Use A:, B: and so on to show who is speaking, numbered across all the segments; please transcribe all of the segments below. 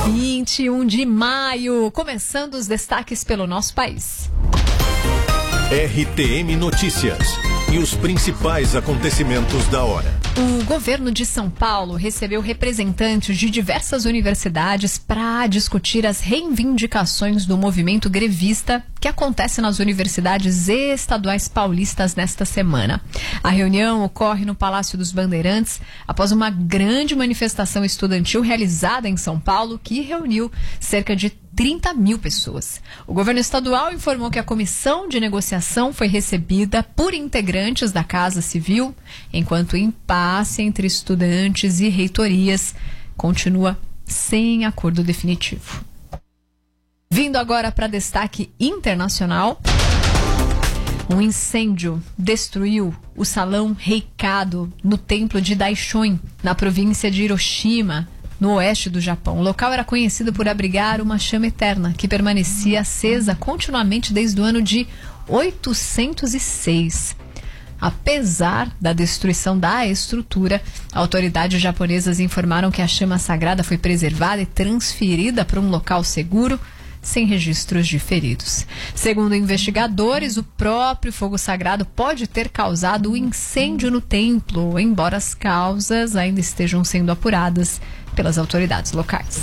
A: 21 de maio, começando os destaques pelo nosso país.
B: RTM Notícias e os principais acontecimentos da hora.
A: O governo de São Paulo recebeu representantes de diversas universidades para discutir as reivindicações do movimento grevista que acontece nas universidades estaduais paulistas nesta semana. A reunião ocorre no Palácio dos Bandeirantes após uma grande manifestação estudantil realizada em São Paulo que reuniu cerca de 30 mil pessoas. O governo estadual informou que a comissão de negociação foi recebida por integrantes da Casa Civil, enquanto o impasse entre estudantes e reitorias continua sem acordo definitivo. Vindo agora para destaque internacional, um incêndio destruiu o Salão Heikado no templo de Daishoin, na província de Hiroshima, no oeste do Japão. O local era conhecido por abrigar uma chama eterna que permanecia acesa continuamente desde o ano de 806. Apesar da destruição da estrutura, autoridades japonesas informaram que a chama sagrada foi preservada e transferida para um local seguro, sem registros de feridos. Segundo investigadores, o próprio fogo sagrado pode ter causado o incêndio no templo, embora as causas ainda estejam sendo apuradas pelas autoridades locais.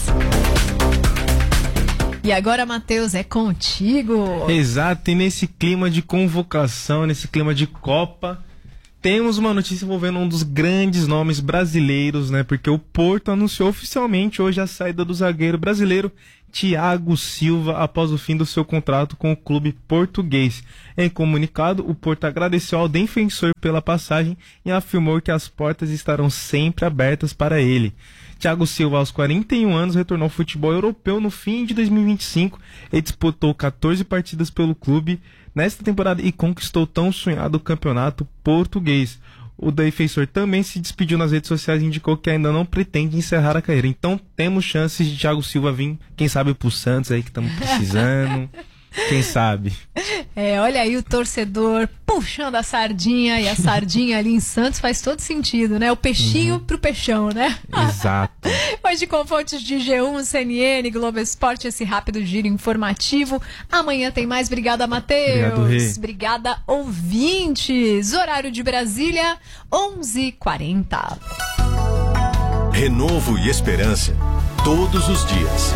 A: E agora, Matheus, é contigo.
C: Exato, e nesse clima de convocação, nesse clima de Copa, temos uma notícia envolvendo um dos grandes nomes brasileiros, né? Porque o Porto anunciou oficialmente hoje a saída do zagueiro brasileiro Thiago Silva após o fim do seu contrato com o clube português. Em comunicado, o Porto agradeceu ao defensor pela passagem e afirmou que as portas estarão sempre abertas para ele. Thiago Silva, aos 41 anos, retornou ao futebol europeu no fim de 2025 e disputou 14 partidas pelo clube nesta temporada e conquistou tão sonhado campeonato português. O defensor também se despediu nas redes sociais e indicou que ainda não pretende encerrar a carreira. Então temos chances de Thiago Silva vir, quem sabe, pro Santos aí que estamos precisando. Quem sabe?
A: Olha aí o torcedor puxando a sardinha, e a sardinha ali em Santos faz todo sentido, né? O peixinho pro peixão, né?
C: Exato.
A: Hoje com fontes de G1, CNN, Globo Esporte, esse rápido giro informativo. Amanhã tem mais. Obrigada, Matheus.
C: Obrigado, Rê.
A: Obrigada, ouvintes. Horário de Brasília, 11h40.
B: Renovo e esperança todos os dias.